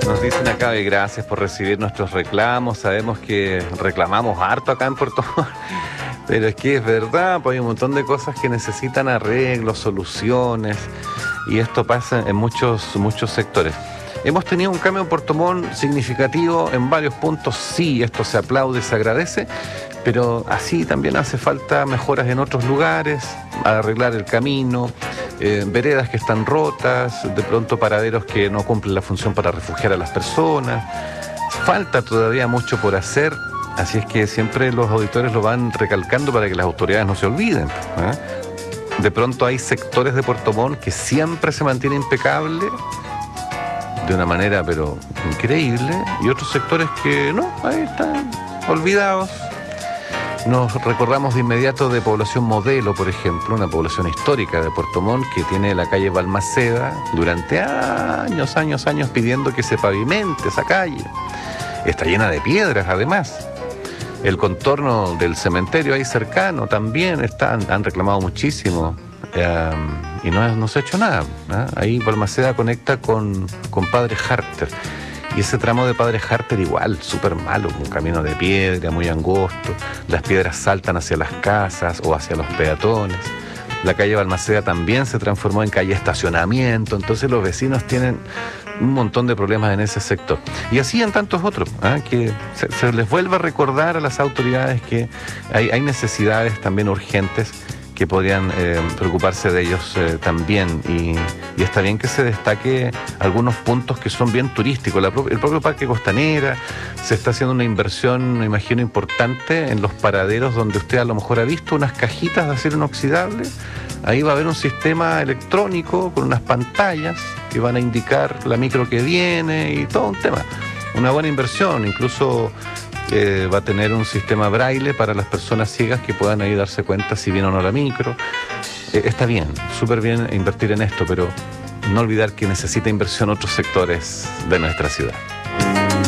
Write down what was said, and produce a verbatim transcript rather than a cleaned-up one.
Nos dicen acá, y gracias por recibir nuestros reclamos. Sabemos que reclamamos harto acá en Puerto Montt, pero es que es verdad, pues hay un montón de cosas que necesitan arreglos, soluciones, y esto pasa en muchos, muchos sectores. Hemos tenido un cambio en Puerto Montt significativo en varios puntos, sí, esto se aplaude, se agradece, pero así también hace falta mejoras en otros lugares, arreglar el camino, eh, veredas que están rotas, de pronto paraderos que no cumplen la función para refugiar a las personas. Falta todavía mucho por hacer, así es que siempre los auditores lo van recalcando para que las autoridades no se olviden, ¿eh? De pronto hay sectores de Puerto Montt que siempre se mantiene impecable, de una manera pero increíble, y otros sectores que no, ahí están olvidados. Nos recordamos de inmediato de población modelo, por ejemplo, una población histórica de Puerto Montt que tiene la calle Balmaceda durante años, años, años pidiendo que se pavimente esa calle. Está llena de piedras, además. El contorno del cementerio ahí cercano también está, han reclamado muchísimo. Eh, y no, no se ha hecho nada, ¿eh? Ahí Balmaceda conecta con, con Padre Harter, y ese tramo de Padre Harter igual, súper malo, un camino de piedra muy angosto, las piedras saltan hacia las casas o hacia los peatones. La calle Balmaceda también se transformó en calle estacionamiento, entonces los vecinos tienen un montón de problemas en ese sector. Y así en tantos otros, ¿eh? Que se, se les vuelve a recordar a las autoridades que hay, hay necesidades también urgentes que podrían eh, preocuparse de ellos eh, también, y, y está bien que se destaque algunos puntos que son bien turísticos. La pro el propio Parque Costanera, se está haciendo una inversión, me imagino, importante en los paraderos donde usted a lo mejor ha visto unas cajitas de acero inoxidable. Ahí va a haber un sistema electrónico con unas pantallas que van a indicar la micro que viene y todo un tema. Una buena inversión, incluso Eh, va a tener un sistema braille para las personas ciegas que puedan ahí darse cuenta si viene o no la micro. Eh, está bien, súper bien invertir en esto, pero no olvidar que necesita inversión otros sectores de nuestra ciudad.